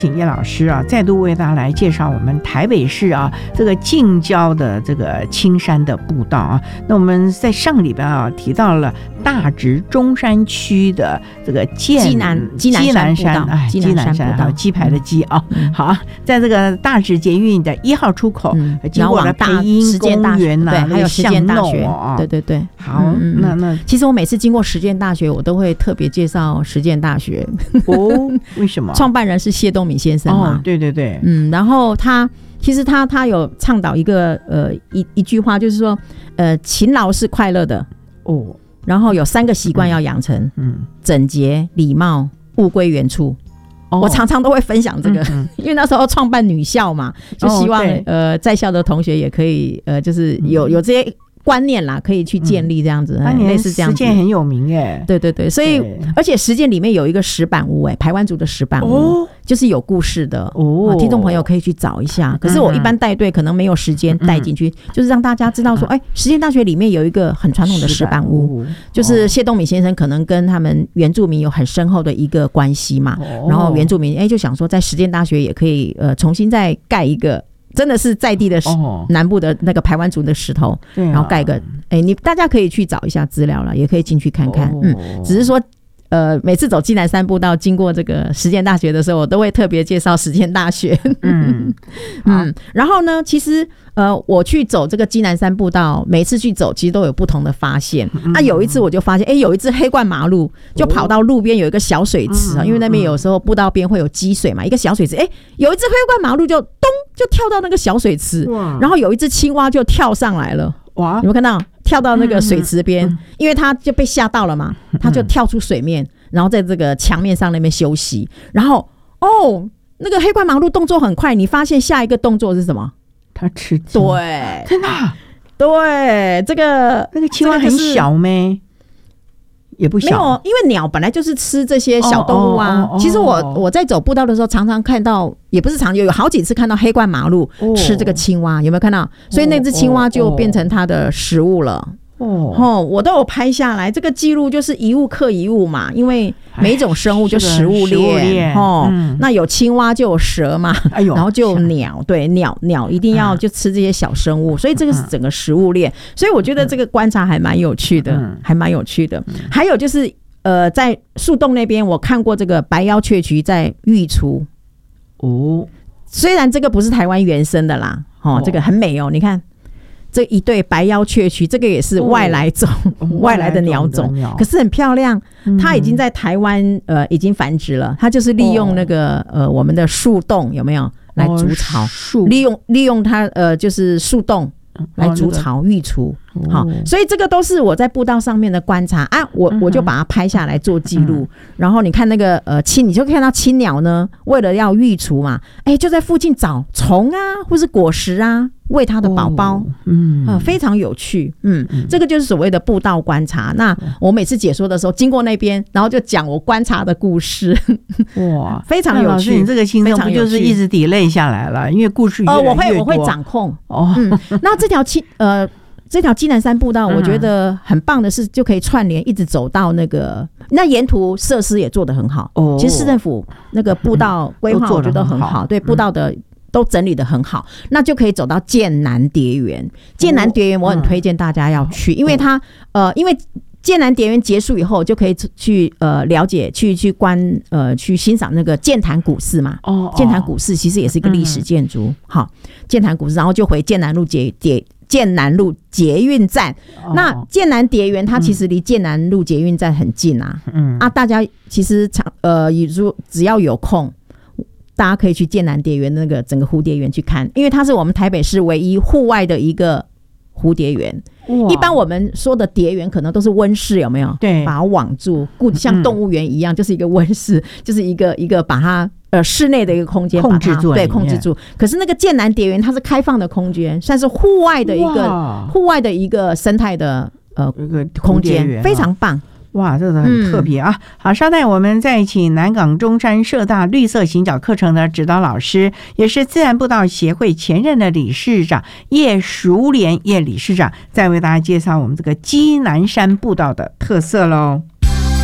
请叶老师啊，再度为大家来介绍我们台北市啊这个近郊的这个青山的步道啊。那我们在上个礼拜啊提到了大直中山区的这个基南山啊，基南山还有鸡排的鸡啊。好，在这个大直捷运的1号出口，经过了培英公园呐， 还有实践大学啊。 对。 好，那其实我每次经过实践大学，我都会特别介绍实践大学。 哦，为什么？ 创办人是谢东闵先生嘛？ 对， 然后其实他有倡导一个一句话，就是说勤劳是快乐的哦。然后有3个习惯要养成，整洁、礼貌、物归原处。我常常都会分享这个，因为那时候创办女校嘛，就希望在校的同学也可以就是有这些观念啦，可以去建立这样子，类似这样子。 实践很有名耶， 对，所以而且实践里面有一个石板屋，排湾族的石板屋，就是有故事的哦。听众朋友可以去找一下。可是我一般带队可能没有时间带进去，就是让大家知道说，实践大学里面有一个很传统的石板屋，就是谢东闵先生可能跟他们原住民有很深厚的一个关系嘛。然后原住民就想说，在实践大学也可以重新再盖一个。真的是在地的南部的那个排湾族的石头，然后盖个大家可以去找一下资料了，也可以进去看看。只是说每次走基南山步道经过这个实践大学的时候，我都会特别介绍实践大学。然后呢，其实我去走这个基南山步道，每次去走其实都有不同的发现。有一次我就发现，有一只黑冠麻鹭就跑到路边有一个小水池因为那边有时候步道边会有积水嘛，一个小水池，有一只黑冠麻鹭就咚就跳到那个小水池，然后有一只青蛙就跳上来了。哇！有没有看到？跳到那个水池边，因为他就被吓到了嘛，他就跳出水面，然后在这个墙面上那边休息。然后那个黑冠麻鹭动作很快，你发现下一个动作是什么？ 他吃鸡。对，真的。对，那个青蛙很小咩？也不小， 没有，因为鸟本来就是吃这些小动物啊。其实我在走步道的时候，常常看到，也不是常有好几次看到黑冠麻鹭吃这个青蛙，有没有看到？所以那只青蛙就变成它的食物了。我都有拍下来，这个记录就是一物克一物嘛，因为每一种生物就食物链那有青蛙就有蛇嘛，然后就有鸟，对，鸟一定要就吃这些小生物，所以这个是整个食物链。所以我觉得这个观察还蛮有趣的，还有就是在树洞那边我看过这个白腰雀渠在育雏虽然这个不是台湾原生的啦这个很美你看这一对白腰雀渠，这个也是外来种外来的鸟种，可是很漂亮。它已经在台湾已经繁殖了，它就是利用那个我们的树洞有没有来筑巢，利用它就是树洞来筑巢育雏。好，所以这个都是我在步道上面的观察我就把它拍下来做记录。然后你看那个你就看到青鸟呢，为了要育雏嘛，就在附近找虫啊，或是果实啊，喂它的宝宝。非常有趣。这个就是所谓的步道观察。那我每次解说的时候，经过那边，然后就讲我观察的故事。哇，非常有趣。 你这个轻松不就是一直delay下来了？因为故事越来越多。 我会掌控。那这条基南山步道我觉得很棒的是就可以串联一直走到那沿途设施也做得很好。其实市政府那个步道规划我觉得很好，对，步道的都整理得很好，那就可以走到剑南蝶园。剑南蝶园我很推荐大家要去，因为它因为剑南蝶园结束以后就可以去了解去欣赏那个剑潭古寺嘛。剑潭古寺其实也是一个历史建筑。好，剑潭古寺，然后就回剑南路捷运站。那剑南蝶园它其实离剑南路捷运站很近大家其实只要有空，大家可以去剑南蝶园那个整个蝴蝶园去看，因为它是我们台北市唯一户外的一个蝴蝶园。一般我们说的蝶园可能都是温室，有没有？对，把它网住，像动物园一样，就是一个温室，就是一个把它室内的一个空间控制住， 对，控制住。可是那个剑南蝶园它是开放的空间，算是户外的一个生态的空间，非常棒。 哇，这个很特别好，稍待我们再请南港中山社大绿色行脚课程的指导老师，也是自然步道协会前任的理事长叶淑莲叶理事长，再为大家介绍我们这个基南山步道的特色咯。